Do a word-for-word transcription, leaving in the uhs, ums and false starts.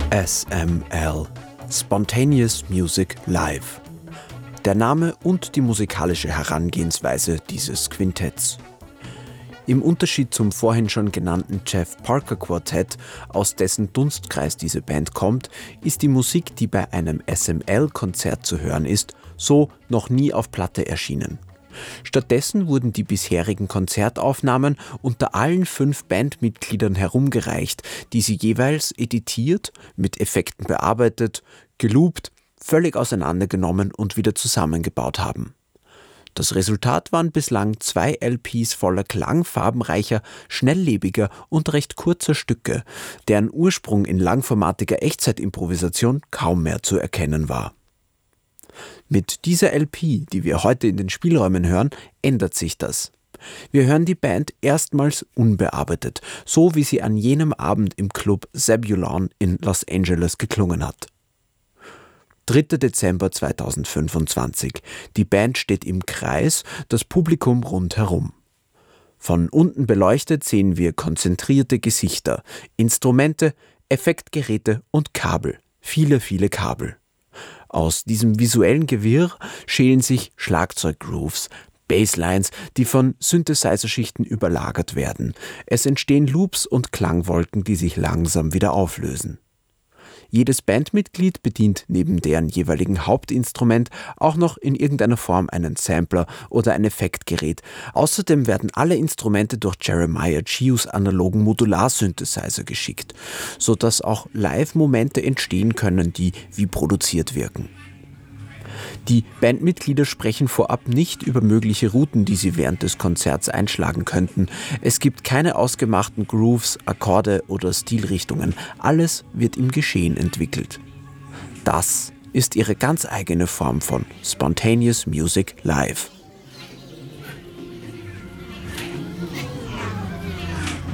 S M L – Spontaneous Music Live. Der Name und die musikalische Herangehensweise dieses Quintetts. Im Unterschied zum vorhin schon genannten Jeff Parker Quartett, aus dessen Dunstkreis diese Band kommt, ist die Musik, die bei einem S M L-Konzert zu hören ist, so noch nie auf Platte erschienen. Stattdessen wurden die bisherigen Konzertaufnahmen unter allen fünf Bandmitgliedern herumgereicht, die sie jeweils editiert, mit Effekten bearbeitet, geloopt, völlig auseinandergenommen und wieder zusammengebaut haben. Das Resultat waren bislang zwei L Ps voller klangfarbenreicher, schnelllebiger und recht kurzer Stücke, deren Ursprung in langformatiger Echtzeitimprovisation kaum mehr zu erkennen war. Mit dieser L P, die wir heute in den Spielräumen hören, ändert sich das. Wir hören die Band erstmals unbearbeitet, so wie sie an jenem Abend im Club Zebulon in Los Angeles geklungen hat. dritter Dezember zweitausendfünfundzwanzig. Die Band steht im Kreis, das Publikum rundherum. Von unten beleuchtet sehen wir konzentrierte Gesichter, Instrumente, Effektgeräte und Kabel. Viele, viele Kabel. Aus diesem visuellen Gewirr schälen sich Schlagzeuggrooves, Basslines, die von Synthesizer-Schichten überlagert werden. Es entstehen Loops und Klangwolken, die sich langsam wieder auflösen. Jedes Bandmitglied bedient neben deren jeweiligen Hauptinstrument auch noch in irgendeiner Form einen Sampler oder ein Effektgerät. Außerdem werden alle Instrumente durch Jeremiah Chius analogen Modular-Synthesizer geschickt, sodass auch Live-Momente entstehen können, die wie produziert wirken. Die Bandmitglieder sprechen vorab nicht über mögliche Routen, die sie während des Konzerts einschlagen könnten. Es gibt keine ausgemachten Grooves, Akkorde oder Stilrichtungen. Alles wird im Geschehen entwickelt. Das ist ihre ganz eigene Form von Spontaneous Music Live.